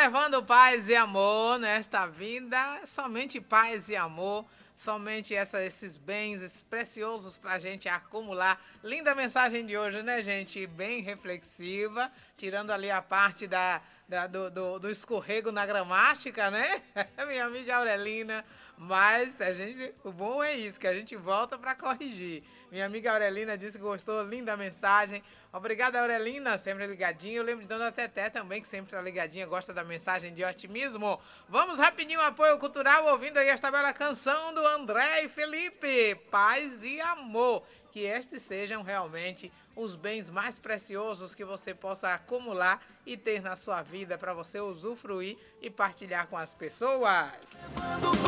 levando paz e amor nesta vida, somente paz e amor, somente esses bens, esses preciosos para a gente acumular. Linda mensagem de hoje, né, gente? Bem reflexiva, tirando ali a parte do escorrego na gramática, né? Minha amiga Aurelina, mas o bom é isso, que a gente volta para corrigir. Minha amiga Aurelina disse que gostou, linda mensagem. Obrigada, Aurelina, sempre ligadinha. Eu lembro de Dona Teté também, que sempre tá ligadinha, gosta da mensagem de otimismo. Vamos rapidinho, apoio cultural, ouvindo aí esta bela canção do André e Felipe. Paz e amor. Que estes sejam realmente os bens mais preciosos que você possa acumular e ter na sua vida para você usufruir e partilhar com as pessoas.